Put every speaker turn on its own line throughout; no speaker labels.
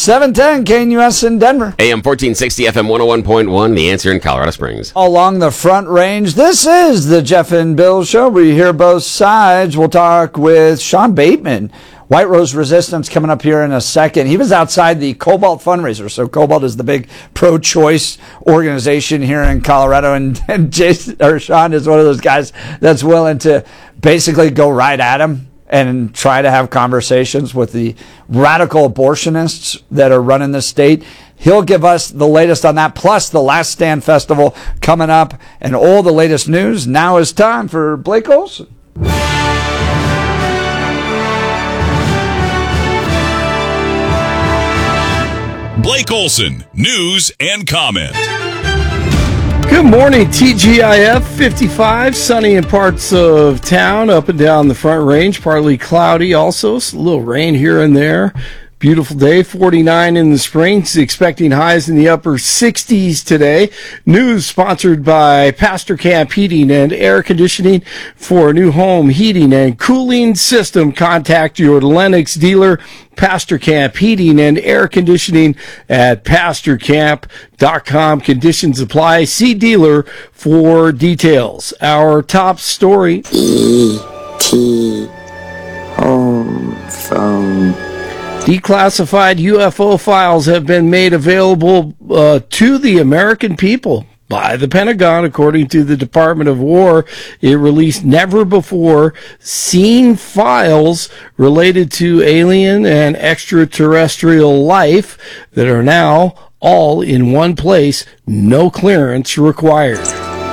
710 KNUS in Denver.
AM 1460, FM 101.1, The Answer in Colorado Springs.
Along the Front Range, this is the Jeff and Bill Show. We hear both sides. We'll talk with Sean Bateman. White Rose Resistance coming up here in a second. He was outside the Cobalt fundraiser. So Cobalt is the big pro-choice organization here in Colorado. And Jason, or Sean is one of those guys that's willing to basically go right at him and try to have conversations with the radical abortionists that are running the state. He'll give us the latest on that, plus the Last Stand Festival coming up and all the latest news. Now is time for Blake Olson.
Blake Olson, news and comment.
Good morning, TGIF 55, sunny in parts of town, up and down the Front Range, partly cloudy also, a little rain here and there. Beautiful day, 49 in the Springs, expecting highs in the upper 60s today. News sponsored by Pastor Camp Heating and Air Conditioning. For a new home heating and cooling system, contact your Lennox dealer, Pastor Camp Heating and Air Conditioning at pastorcamp.com. Conditions apply. See dealer for details. Our top story.
E.T. home phone.
Declassified UFO files have been made available to the American people by the Pentagon, according to the Department of War. It released never-before-seen files related to alien and extraterrestrial life that are now all in one place, no clearance required.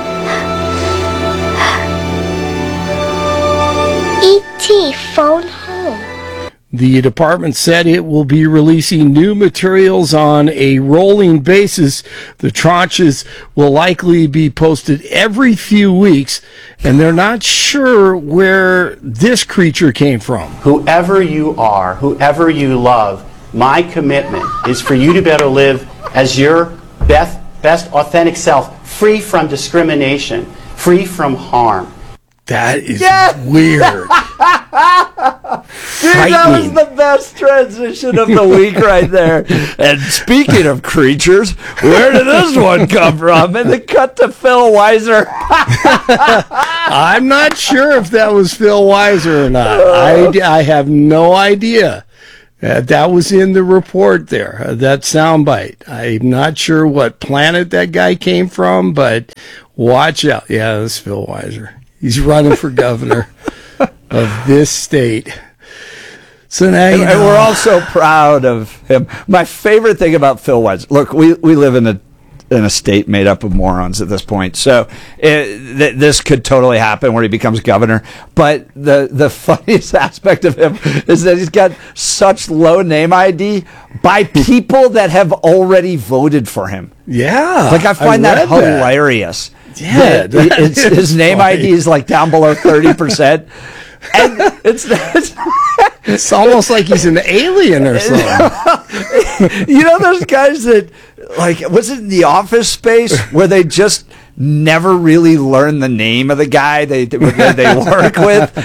E.T. phone home.
The department said it will be releasing new materials on a rolling basis. The tranches will likely be posted every few weeks, and they're not sure where this creature came from.
Whoever you are, whoever you love, my commitment is for you to be able to live as your best authentic self, free from discrimination, free from harm.
That is weird.
Dude, that was the best transition of the week right there. And speaking of creatures, where did this one come from? And the cut to Phil Weiser.
I'm not sure if that was Phil Weiser or not. I have no idea. That was in the report there, that soundbite. I'm not sure what planet that guy came from, but watch out. Yeah, that's Phil Weiser. He's running for governor of this state. So now you know.
And we're all so proud of him. My favorite thing about Phil Weiser, look, we live in a state made up of morons at this point. So this could totally happen where he becomes governor. But the funniest aspect of him is that he's got such low name ID by people that have already voted for him.
Yeah.
Like, I find that hilarious.
Yeah,
his name funny. ID is like down below 30%. And
it's almost like he's an alien or something.
You know those guys that, like, was it in the Office Space where they just never really learn the name of the guy they work with?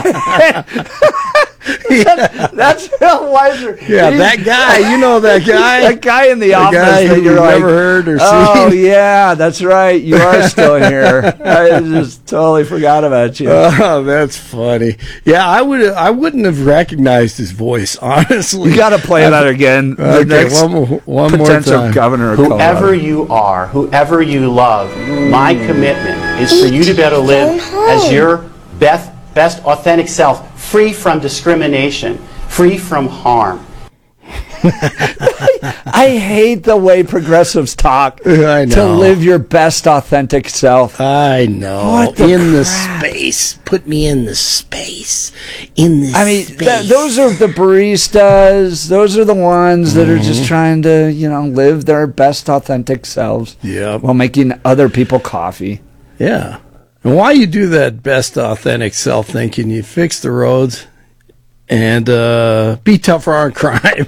That's Phil Weiser.
Yeah, that guy. You know that guy.
That guy in the office
guy
that you're like,
never heard or seen.
Oh yeah, that's right. You are still here. I just totally forgot about you.
Oh, that's funny. Yeah, I wouldn't have recognized his voice, honestly.
You got to play that again.
Okay,
the next
one
potential
more time.
governor of
Whoever
Colorado.
you are, whoever you love, my commitment is for you to be able to live as your best authentic self, free from discrimination, free from harm.
I hate the way progressives talk.
I know.
To live your best authentic self.
I know.
What the
the
crap?
space. Put me in the space. In the space.
Those are the baristas. Those are the ones that are just trying to, live their best authentic selves.
Yeah.
While making other people coffee.
Yeah. And while you do that best authentic self thing, can you fix the roads and be tougher on crime?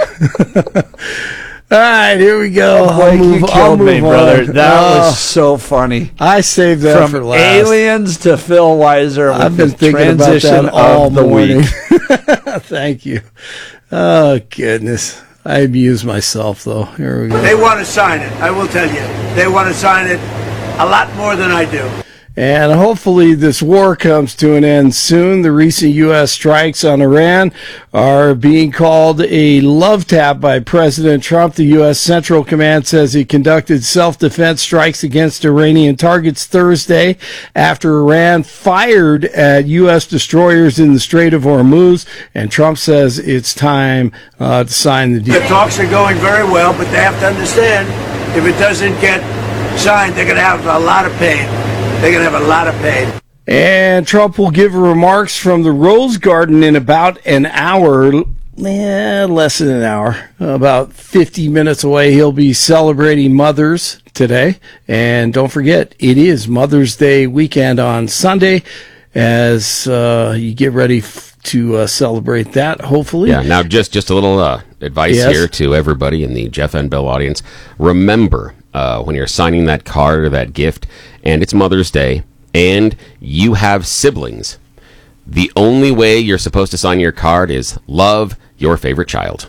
All right, here we go.
You killed me, brother. That
Oh,
was so funny.
I saved that for
From
last.
aliens to Phil Weiser.
I've been
with the
thinking about
transition
that all
of the
morning.
week.
Thank you. Oh, goodness. I amuse myself, though. Here we go.
They want to sign it. I will tell you. They want to sign it a lot more than I do.
And hopefully this war comes to an end soon. The recent U.S. strikes on Iran are being called a love tap by President Trump. The U.S. Central Command says he conducted self-defense strikes against Iranian targets Thursday after Iran fired at U.S. destroyers in the Strait of Hormuz. And Trump says it's time to sign the deal.
The talks are going very well, but they have to understand if it doesn't get signed, they're going to have a lot of pain. They're going to have a lot of pain.
And Trump will give remarks from the Rose Garden in about an hour, less than an hour, about 50 minutes away. He'll be celebrating mothers today. And don't forget, it is Mother's Day weekend on Sunday as you get ready to celebrate that, hopefully.
Yeah, now just a little advice here to everybody in the Jeff and Bill audience. Remember, when you're signing that card or that gift, and it's Mother's Day, and you have siblings, the only way you're supposed to sign your card is love your favorite child.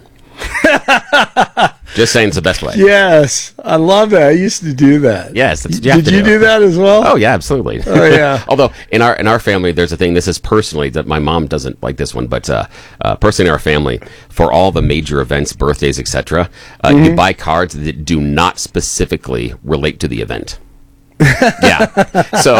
Just saying, it's the best way.
Yes, I love that. I used to do that.
Yes,
Did you do that as well?
Oh yeah, absolutely.
Oh yeah.
Although in our family, there's a thing. This is personally that my mom doesn't like this one, but personally in our family, for all the major events, birthdays, etc., you buy cards that do not specifically relate to the event. Yeah. So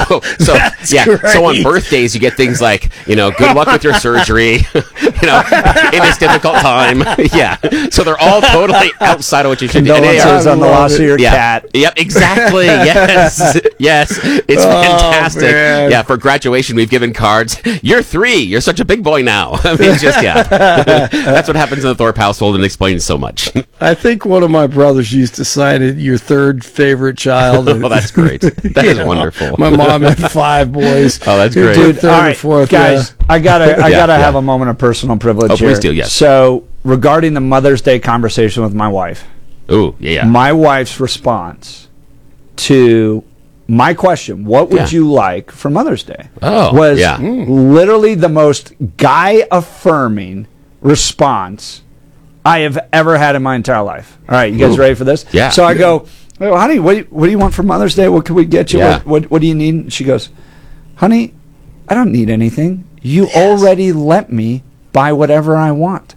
on birthdays you get things like, good luck with your surgery, in this difficult time. Yeah. So they're all totally outside of what you should do.
Condolences on the loss of your cat.
Yep, exactly. Yes. Yes. It's fantastic.
Man.
Yeah, for graduation we've given cards. You're 3. You're such a big boy now. I mean, that's what happens in the Thorpe household, and explains so much.
I think one of my brothers used to sign it, your third favorite child.
Oh, that's great. That is wonderful.
My mom had 5 boys.
Oh, that's great.
Dude,
Third
all
or
right,
fourth,
guys, I gotta have a moment of personal privilege
Oh,
here.
please do, yes.
So, regarding the Mother's Day conversation with my wife,
Ooh, yeah.
my wife's response to my question, what would you like for Mother's Day? Was literally the most guy-affirming response I have ever had in my entire life. All right, you guys ready for this?
Yeah.
So I go, "Oh, honey, what do you want for Mother's Day? What can we get you?
Yeah.
What do you need?" And she goes, "Honey, I don't need anything. You already let me buy whatever I want."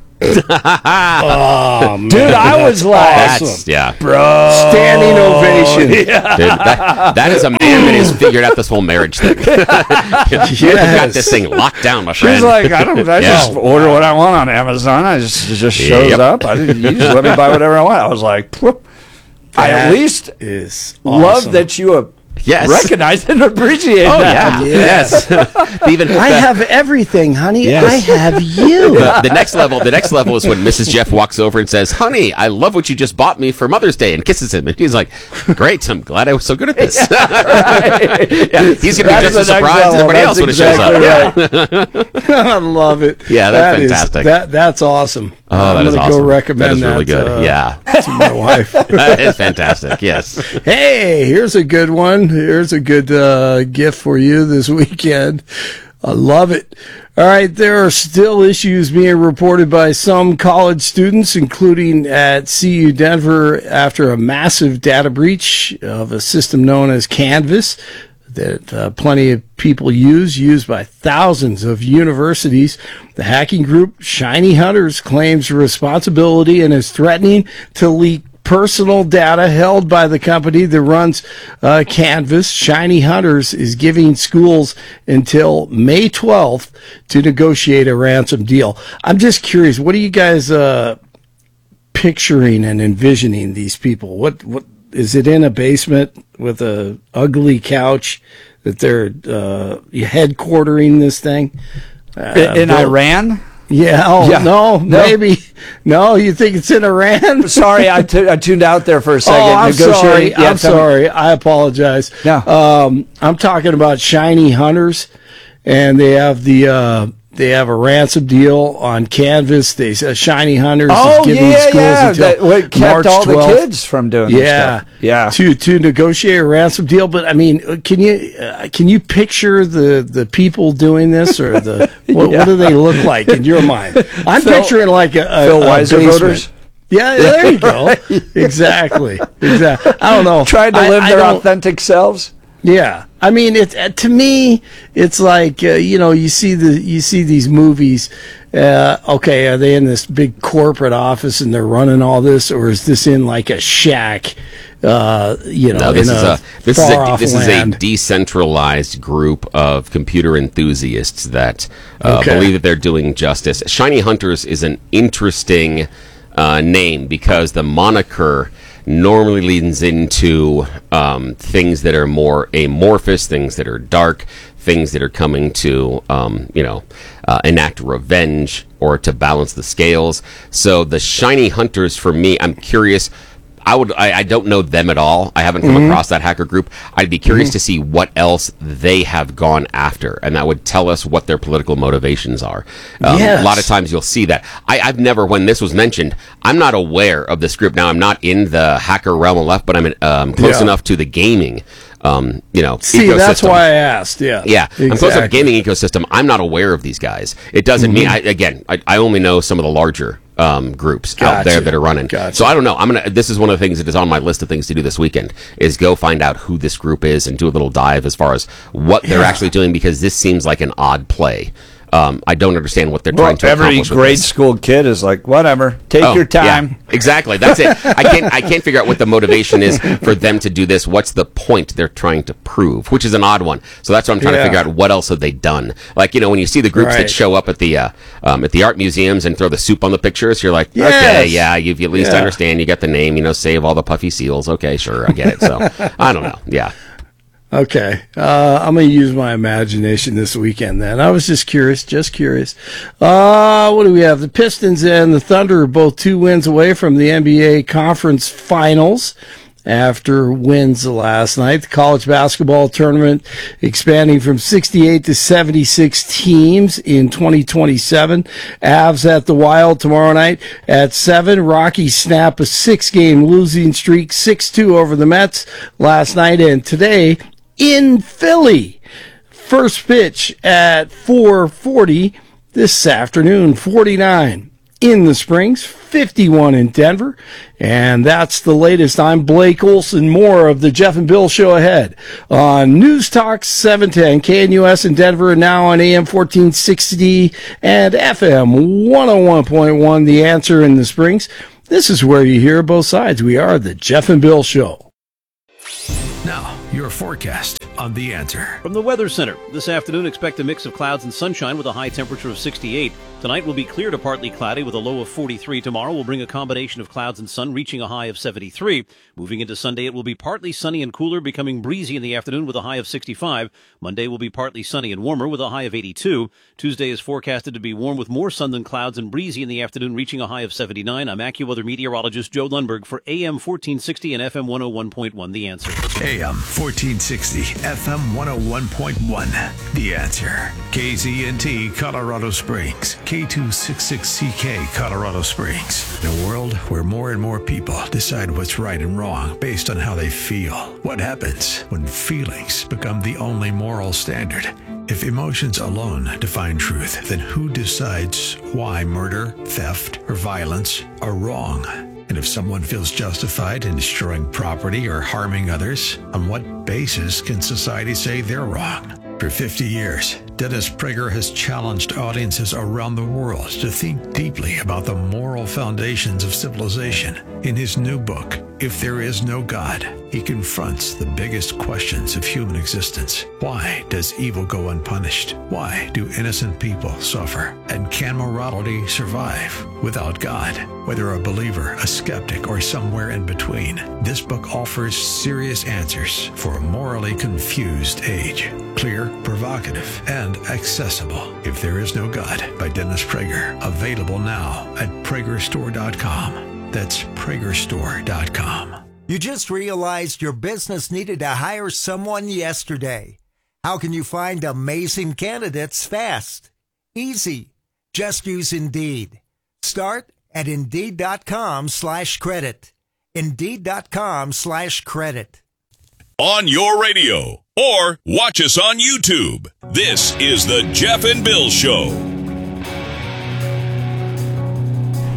Oh, man.
Dude, I was like,
That's,
bro,
standing ovation.
Yeah.
Dude, that is a man that has figured out this whole marriage thing. You've got this thing locked down, my friend.
She's like, I just order what I want on Amazon. It just shows up. You just let me buy whatever I want. I was like, whoop. I at least
is
love
awesome.
that you
Yes.
recognize and appreciate that.
Yeah. Yes.
I have everything, honey.
Yes.
I have you.
The next level is when Mrs. Jeff walks over and says, "Honey, I love what you just bought me for Mother's Day," and kisses him. And he's like, "Great, I'm glad I was so good at this." Yeah, he's gonna be just as surprised as everybody else when it shows up.
I love it.
Yeah, that's fantastic.
That's awesome.
Oh,
I'm
that is
gonna
awesome.
go recommend
that is really good.
to my wife.
That is fantastic. Yes.
Hey, here's a good one. Here's a good gift for you this weekend. I love it. All right, there are still issues being reported by some college students, including at CU Denver, after a massive data breach of a system known as Canvas that plenty of people used by thousands of universities. The hacking group Shiny Hunters claims responsibility and is threatening to leak personal data held by the company that runs Canvas. Shiny Hunters is giving schools until May 12th to negotiate a ransom deal. I'm just curious, what are you guys picturing and envisioning these people? What is it, in a basement with a ugly couch that they're headquartering this thing?
In Iran?
Yeah. Oh,
Yeah.
No,
No.
maybe. No, you think it's in Iran?
Sorry, I tuned out there for a second.
Oh, I'm sorry.
Yeah,
I'm sorry. I apologize.
No.
I'm talking about Shiny Hunters, and they have a ransom deal on Canvas. Shiny Hunters is giving schools until
What kept
March
all
12th.
the kids from doing this stuff. Yeah.
To negotiate a ransom deal. But I mean, can you picture the people doing this, or what do they look like in your mind? I'm picturing like a
Phil Weiser
basement.
voters?
Yeah, there you go. Exactly. I don't know.
Trying to live their authentic selves.
Yeah, I mean, to me, it's like you see these movies. Okay, are they in this big corporate office and they're running all this, or is this in like a shack? No,
this is a decentralized group of computer enthusiasts that believe that they're doing justice. Shiny Hunters is an interesting name because the moniker normally leans into things that are more amorphous, things that are dark, things that are coming to enact revenge or to balance the scales. So the Shiny Hunters, for me, I'm curious. I don't know them at all. I haven't come across that hacker group. I'd be curious to see what else they have gone after, and that would tell us what their political motivations are.
Yes.
A lot of times you'll see that. I've never, when this was mentioned, I'm not aware of this group. Now, I'm not in the hacker realm left, but I'm close enough to the gaming
See,
ecosystem.
that's why I asked. Yeah,
exactly. I'm close to the gaming ecosystem. I'm not aware of these guys. It doesn't mean I only know some of the larger groups out there that are running. So I don't know. This is one of the things that is on my list of things to do this weekend is go find out who this group is and do a little dive as far as what they're actually doing, because this seems like an odd play. I don't understand what they're trying to accomplish.
Every grade school kid is like, whatever, take your time.
Yeah, exactly. That's it. I can't figure out what the motivation is for them to do this. What's the point they're trying to prove? Which is an odd one. So that's what I'm trying to figure out. What else have they done? Like, when you see the groups that show up at the art museums and throw the soup on the pictures, you're like, okay, yeah, you've at least understand. You got the name. Save all the puffy seals. Okay, sure, I get it. So I don't know. Yeah.
Okay, I'm going to use my imagination this weekend then. I was just curious. What do we have? The Pistons and the Thunder are both 2 wins away from the NBA Conference Finals after wins last night. The college basketball tournament expanding from 68 to 76 teams in 2027. Avs at the Wild tomorrow night at 7. Rockies snap a 6-game losing streak, 6-2 over the Mets last night, and today in Philly. First pitch at 4:40 this afternoon, 49 in the Springs, 51 in Denver. And that's the latest. I'm Blake Olson. More of the Jeff and Bill Show ahead on News Talk 710, KNUS in Denver, and now on AM 1460 and FM 101.1, The Answer in the Springs. This is where you hear both sides. We are the Jeff and Bill Show.
Now, your forecast on The Answer.
From the Weather Center, this afternoon expect a mix of clouds and sunshine with a high temperature of 68. Tonight will be clear to partly cloudy with a low of 43. Tomorrow will bring a combination of clouds and sun, reaching a high of 73. Moving into Sunday, it will be partly sunny and cooler, becoming breezy in the afternoon with a high of 65. Monday will be partly sunny and warmer with a high of 82. Tuesday is forecasted to be warm with more sun than clouds and breezy in the afternoon, reaching a high of 79. I'm AccuWeather meteorologist Joe Lundberg for AM 1460 and FM 101.1, The Answer.
AM 1460, FM 101.1, The Answer. KZNT, Colorado Springs. K266CK, Colorado Springs. In a world where more and more people decide what's right and wrong based on how they feel. What happens when feelings become the only moral standard? If emotions alone define truth, then who decides why murder, theft, or violence are wrong? And if someone feels justified in destroying property or harming others, on what basis can society say they're wrong? For 50 years, Dennis Prager has challenged audiences around the world to think deeply about the moral foundations of civilization. In his new book, If There Is No God, he confronts the biggest questions of human existence. Why does evil go unpunished? Why do innocent people suffer? And can morality survive without God? Whether a believer, a skeptic, or somewhere in between, this book offers serious answers for a morally confused age. Clear, provocative, and accessible. If There Is No God by Dennis Prager. Available now at PragerStore.com. That's PragerStore.com.
You just realized your business needed to hire someone yesterday. How can you find amazing candidates fast? Easy. Just use Indeed. Start at Indeed.com/credit. Indeed.com/credit.
On your radio or watch us on YouTube. This is the Jeff and Bill Show.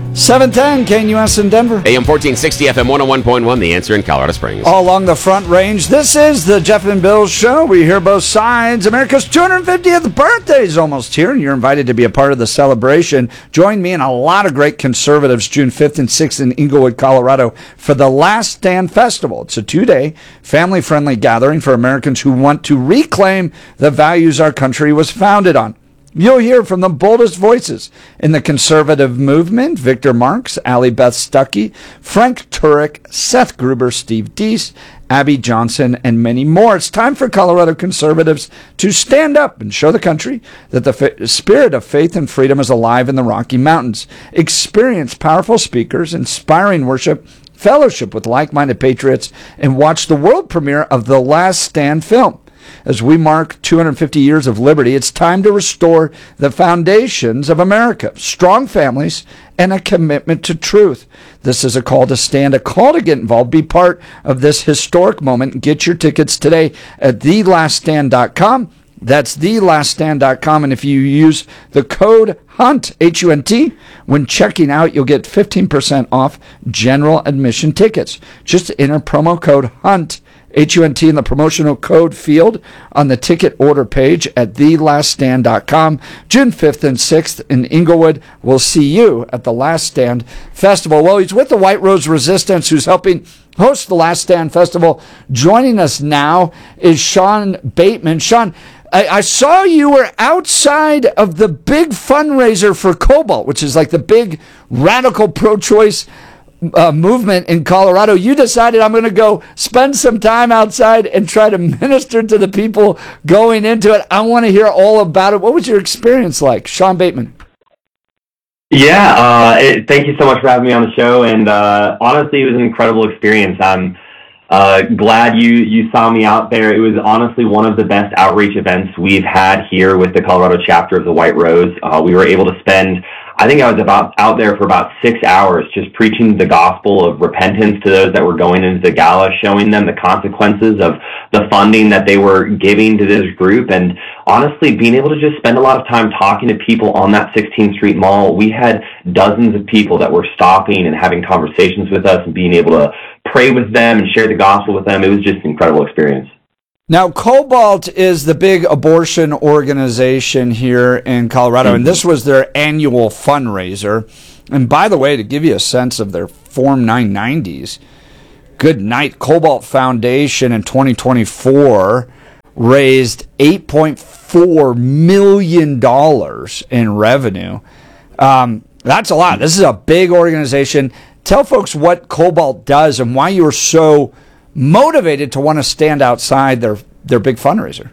710 KNUS in Denver.
AM 1460, FM 101.1, The Answer in Colorado Springs.
All along the Front Range, this is the Jeff and Bill Show. We hear both sides. America's 250th birthday is almost here, and you're invited to be a part of the celebration. Join me and a lot of great conservatives June 5th and 6th in Englewood, Colorado for the Last Stand Festival. It's a 2-day family-friendly gathering for Americans who want to reclaim the values our country was founded on. You'll hear from the boldest voices in the conservative movement: Victor Marx, Allie Beth Stuckey, Frank Turek, Seth Gruber, Steve Deese, Abby Johnson, and many more. It's time for Colorado conservatives to stand up and show the country that the spirit of faith and freedom is alive in the Rocky Mountains. Experience powerful speakers, inspiring worship, fellowship with like-minded patriots, and watch the world premiere of The Last Stand film. As we mark 250 years of liberty, it's time to restore the foundations of America: strong families and a commitment to truth. This is a call to stand, a call to get involved, be part of this historic moment. Get your tickets today at thelaststand.com. That's thelaststand.com. And if you use the code HUNT, H-U-N-T, when checking out, you'll get 15% off general admission tickets. Just enter promo code HUNT, H-U-N-T, in the promotional code field on the ticket order page at thelaststand.com. June 5th and 6th in Englewood. We'll see you at the Last Stand Festival. Well, he's with the White Rose Resistance, who's helping host the Last Stand Festival. Joining us now is Sean Bateman. Sean, I saw you were outside of the big fundraiser for Cobalt, which is like the big radical pro-choice movement in Colorado. You decided, I'm going to go spend some time outside and try to minister to the people going into it. I want to hear all about it. What was your experience like? Sean Bateman.
Yeah, thank you so much for having me on the show. And honestly, it was an incredible experience. I'm glad you saw me out there. It was honestly one of the best outreach events we've had here with the Colorado chapter of the White Rose. We were able to spend, I think I was out there for about 6 hours just preaching the gospel of repentance to those that were going into the gala, showing them the consequences of the funding that they were giving to this group, and honestly being able to just spend a lot of time talking to people on that 16th Street Mall. We had dozens of people that were stopping and having conversations with us and being able to pray with them and share the gospel with them. It was just an incredible experience.
Now, Cobalt is the big abortion organization here in Colorado, and this was their annual fundraiser. And by the way, to give you a sense of their Form 990s, Good Night Cobalt Foundation in 2024 raised $8.4 million in revenue. That's a lot. This is a big organization. Tell folks what Cobalt does and why you were so motivated to want to stand outside their big fundraiser.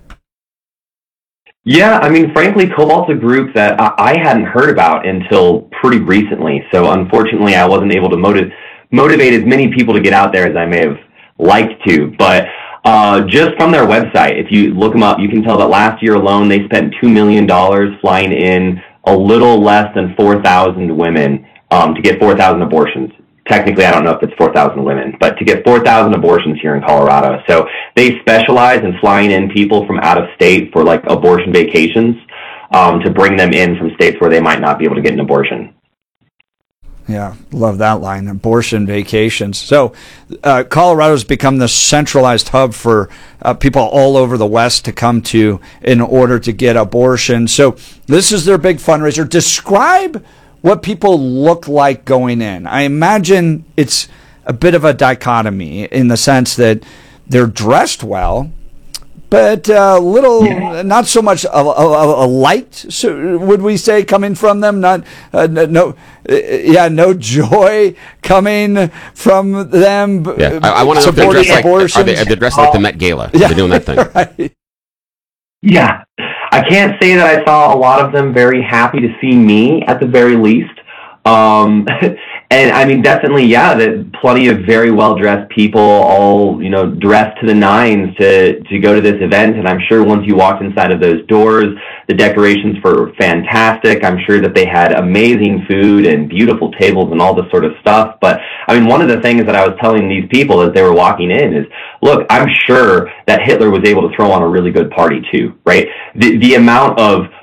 Yeah, I mean, frankly, Cobalt's a group that I hadn't heard about until pretty recently. So unfortunately, I wasn't able to motivate as many people to get out there as I may have liked to. But just from their website, if you look them up, you can tell that last year alone, they spent $2 million flying in a little less than 4,000 women to get 4,000 abortions. Technically, I don't know if it's 4,000 women, but to get 4,000 abortions here in Colorado. So they specialize in flying in people from out of state for like abortion vacations to bring them in from states where they might not be able to get an abortion.
Yeah, love that line, abortion vacations. So Colorado's become the centralized hub for people all over the West to come to in order to get abortion. So this is their big fundraiser. Describe what people look like going in. I imagine it's a bit of a dichotomy in the sense that they're dressed well, but a little, not so much a light, so would we say, coming from them? No joy coming from them.
Yeah, I want to know if they're dressed like, are they dressed like the Met Gala? Yeah, they're doing that thing.
Right.
Yeah, I can't say that I saw a lot of them very happy to see me at the very least. And I mean, definitely, yeah, that plenty of very well-dressed people, all, you know, dressed to the nines to go to this event. And I'm sure once you walked inside of those doors, the decorations were fantastic. I'm sure that they had amazing food and beautiful tables and all this sort of stuff. But I mean, one of the things that I was telling these people as they were walking in is, look, I'm sure that Hitler was able to throw on a really good party too, right? The amount of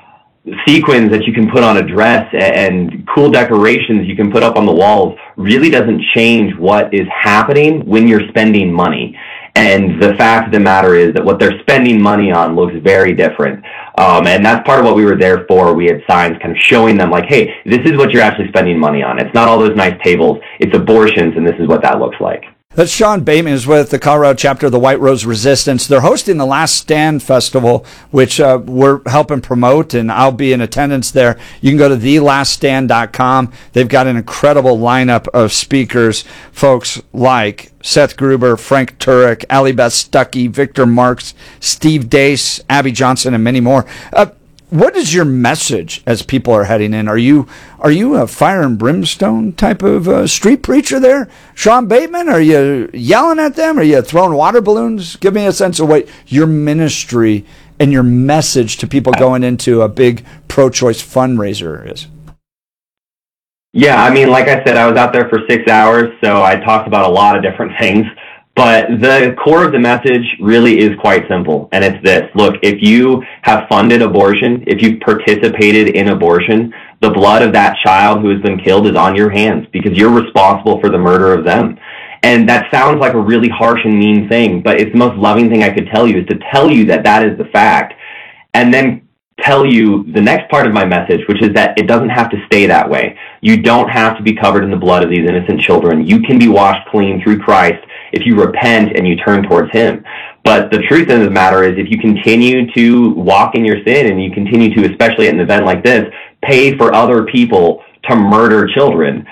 sequins that you can put on a dress and cool decorations you can put up on the walls really doesn't change what is happening when you're spending money. And the fact of the matter is that what they're spending money on looks very different. And that's part of what we were there for. We had signs kind of showing them like, hey, this is what you're actually spending money on. It's not all those nice tables. It's abortions, and this is what that looks like.
That's Sean Bateman, who's with the Colorado chapter of the White Rose Resistance. They're hosting the Last Stand Festival, which we're helping promote, and I'll be in attendance there. You can go to thelaststand.com. They've got an incredible lineup of speakers, folks like Seth Gruber, Frank Turek, Allie Beth Stuckey, Victor Marks, Steve Deace, Abby Johnson, and many more. What is your message as people are heading in? Are you a fire and brimstone type of street preacher there, Sean Bateman? Are you yelling at them? Are you throwing water balloons? Give me a sense of what your ministry and your message to people going into a big pro-choice fundraiser is.
Yeah, I mean, like I said, I was out there for 6 hours, so I talked about a lot of different things. But the core of the message really is quite simple, and it's this. Look, if you have funded abortion, if you've participated in abortion, the blood of that child who has been killed is on your hands because you're responsible for the murder of them. And that sounds like a really harsh and mean thing, but it's the most loving thing I could tell you is to tell you that that is the fact, and then tell you the next part of my message, which is that it doesn't have to stay that way. You don't have to be covered in the blood of these innocent children. You can be washed clean through Christ if you repent and you turn towards him. But the truth of the matter is, if you continue to walk in your sin and you continue to, especially at an event like this, pay for other people to murder children,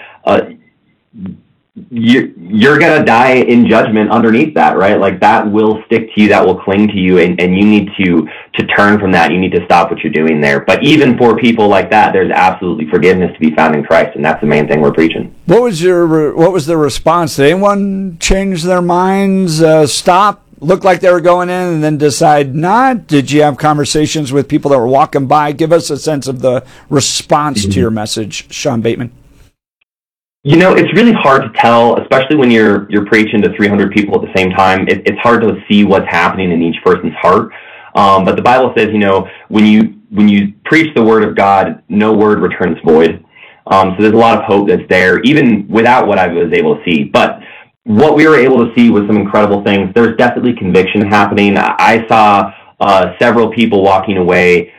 you're going to die in judgment underneath that, right? Like, that will stick to you, that will cling to you, and you need to turn from that. You need to stop what you're doing there. But even for people like that, there's absolutely forgiveness to be found in Christ, and that's the main thing we're preaching.
What was the response? Did anyone change their minds, stop, look like they were going in, and then decide not? Did you have conversations with people that were walking by? Give us a sense of the response to your message, Sean Bateman.
You know, it's really hard to tell, especially when you're preaching to 300 people at the same time. It's hard to see what's happening in each person's heart. But the Bible says, you know, when you preach the word of God, no word returns void. So there's a lot of hope that's there, even without what I was able to see. But what we were able to see was some incredible things. There's definitely conviction happening. I saw several people walking away.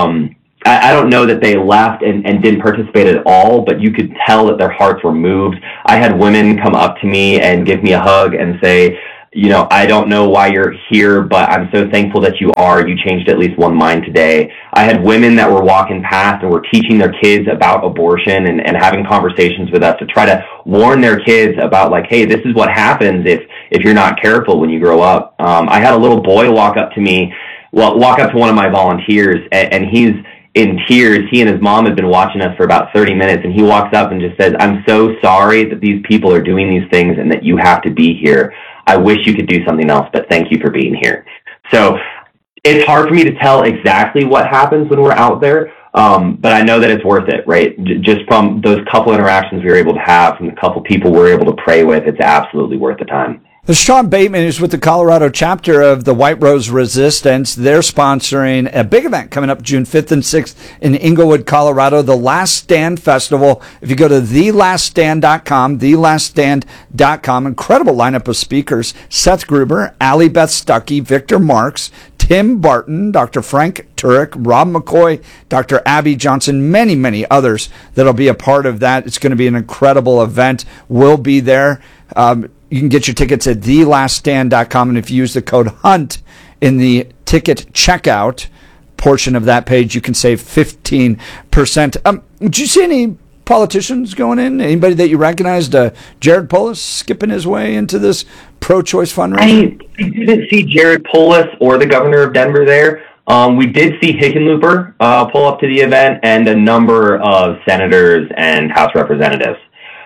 I don't know that they left and didn't participate at all, but you could tell that their hearts were moved. I had women come up to me and give me a hug and say, you know, I don't know why you're here, but I'm so thankful that you are. You changed at least one mind today. I had women that were walking past and were teaching their kids about abortion and having conversations with us to try to warn their kids about, like, hey, this is what happens if you're not careful when you grow up. I had a little boy walk up to one of my volunteers, and he's in tears. He and his mom had been watching us for about 30 minutes, and he walks up and just says, I'm so sorry that these people are doing these things and that you have to be here. I wish you could do something else, but thank you for being here. So it's hard for me to tell exactly what happens when we're out there, but I know that it's worth it, right? Just from those couple interactions we were able to have, from the couple people we were able to pray with, it's absolutely worth the time.
Sean Bateman is with the Colorado chapter of the White Rose Resistance. They're sponsoring a big event coming up June 5th and 6th in Englewood, Colorado, the Last Stand Festival. If you go to thelaststand.com, thelaststand.com, incredible lineup of speakers: Seth Gruber, Allie Beth Stuckey, Victor Marks, Tim Barton, Dr. Frank Turek, Rob McCoy, Dr. Abby Johnson, many, many others that'll be a part of that. It's going to be an incredible event. We'll be there. You can get your tickets at thelaststand.com, and if you use the code HUNT in the ticket checkout portion of that page, you can save 15%. Did you see any politicians going in? Anybody that you recognized? Jared Polis skipping his way into this pro-choice fundraiser?
I didn't see Jared Polis or the governor of Denver there. We did see Hickenlooper pull up to the event, and a number of senators and House representatives.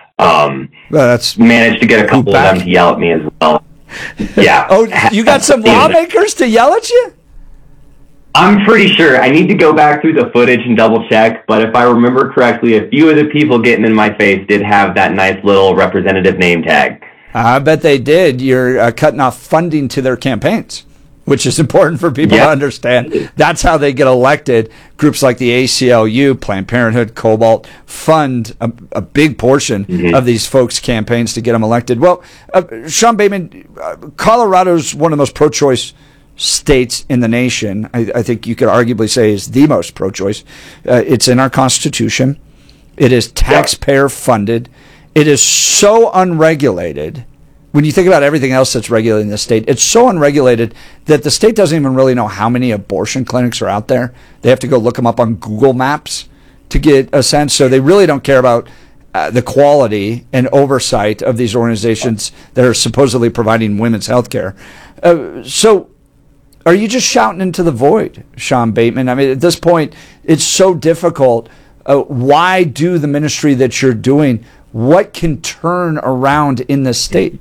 That's
managed to get a couple of them to yell at me as well. Yeah.
Oh, you got some lawmakers to yell at you?
I'm pretty sure. I need to go back through the footage and double check, but if I remember correctly, a few of the people getting in my face did have that nice little representative name tag.
I bet they did. You're cutting off funding to their campaigns. which is important for people to understand. That's how they get elected. Groups like the ACLU, Planned Parenthood, Cobalt fund a big portion of these folks' campaigns to get them elected. Well, Sean Bateman, Colorado's one of the most pro-choice states in the nation. I think you could arguably say is the most pro-choice. It's in our Constitution. It is taxpayer funded. It is so unregulated. When you think about everything else that's regulated in the state, it's so unregulated that the state doesn't even really know how many abortion clinics are out there. They have to go look them up on Google Maps to get a sense. So they really don't care about the quality and oversight of these organizations that are supposedly providing women's health care. So are you just shouting into the void, Sean Bateman? I mean, at this point, it's so difficult. Why do the ministry that you're doing? What can turn around in this state?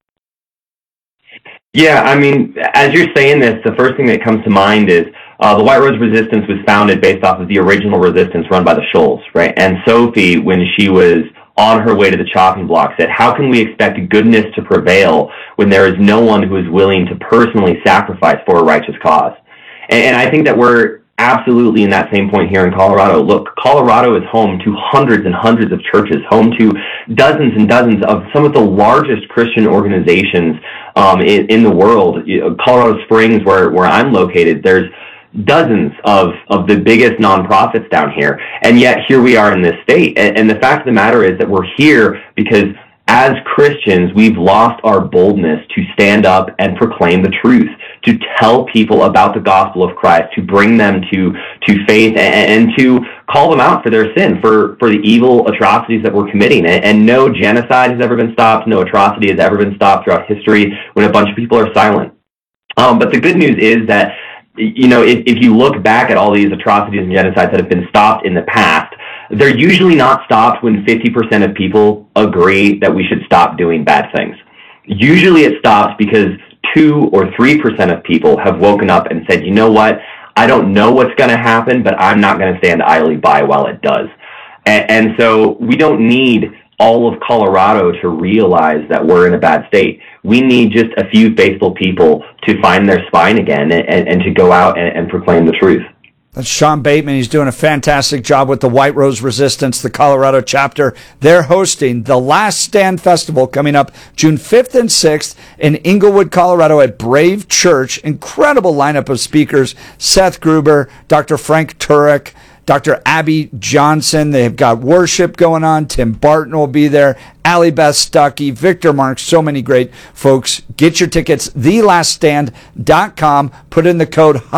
Yeah, I mean, as you're saying this, the first thing that comes to mind is the White Rose Resistance was founded based off of the original resistance run by the Shoals, right? And Sophie, when she was on her way to the chopping block, said, how can we expect goodness to prevail when there is no one who is willing to personally sacrifice for a righteous cause? And I think that we're absolutely in that same point here in Colorado. Look, Colorado is home to hundreds and hundreds of churches, home to dozens and dozens of some of the largest Christian organizations in the world. Colorado Springs, where I'm located, there's dozens of the biggest nonprofits down here. And yet here we are in this state. And the fact of the matter is that we're here because as Christians, we've lost our boldness to stand up and proclaim the truth, to tell people about the gospel of Christ, to bring them to faith and to call them out for their sin, for the evil atrocities that we're committing. And no genocide has ever been stopped. No atrocity has ever been stopped throughout history when a bunch of people are silent. But the good news is that, you know, if you look back at all these atrocities and genocides that have been stopped in the past, they're usually not stopped when 50% of people agree that we should stop doing bad things. Usually it stops because 2 or 3% of people have woken up and said, you know what, I don't know what's going to happen, but I'm not going to stand idly by while it does. And so we don't need all of Colorado to realize that we're in a bad state. We need just a few faithful people to find their spine again and to go out and proclaim the truth.
That's Sean Bateman. He's doing a fantastic job with the White Rose Resistance, the Colorado chapter. They're hosting the Last Stand Festival coming up June 5th and 6th in Englewood, Colorado at Brave Church. Incredible lineup of speakers. Seth Gruber, Dr. Frank Turek, Dr. Abby Johnson. They've got worship going on. Tim Barton will be there. Allie Beth Stuckey, Victor Marks, so many great folks. Get your tickets, thelaststand.com. Put in the code